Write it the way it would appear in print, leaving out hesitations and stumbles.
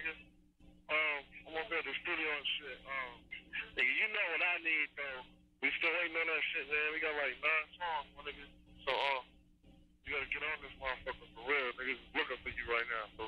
nigga. I'm up at the studio and shit. Nigga, you know what I need though. We still waiting on that shit, man. We got like 9 songs, my nigga. So, you gotta get on this motherfucker for real. Niggas is looking for you right now, for